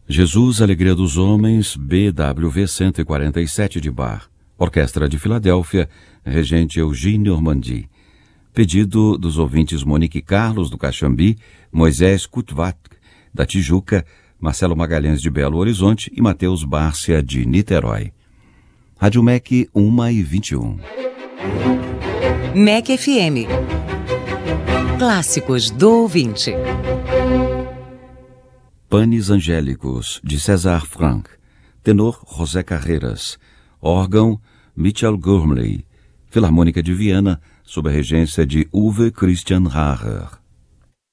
Jesus, Alegria dos Homens, BWV 147 de Bach. Orquestra de Filadélfia, regente Eugênio Ormandy. Pedido dos ouvintes Monique Carlos, do Caxambi, Moisés Kutvat, da Tijuca, Marcelo Magalhães, de Belo Horizonte e Matheus Bárcia, de Niterói. Rádio MEC 1h21. MEC FM. Clássicos do ouvinte. Panis Angélicos, de César Franck. Tenor José Carreiras. Órgão Michel Gurmley. Filarmônica de Viena, sob a regência de Uwe Christian Rarer.